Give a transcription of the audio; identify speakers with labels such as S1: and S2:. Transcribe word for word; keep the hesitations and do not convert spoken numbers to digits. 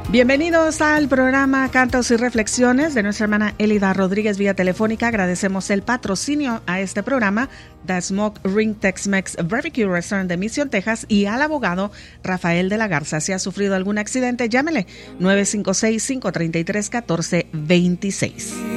S1: Bienvenidos al programa Cantos y Reflexiones de nuestra hermana Elida Rodríguez vía telefónica. Agradecemos el patrocinio a este programa The Smoke Ring Tex-Mex Barbecue Restaurant de Mission, Texas, y al abogado Rafael de la Garza. Si ha sufrido algún accidente, llámele nueve cinco seis, cinco tres tres, uno cuatro dos seis.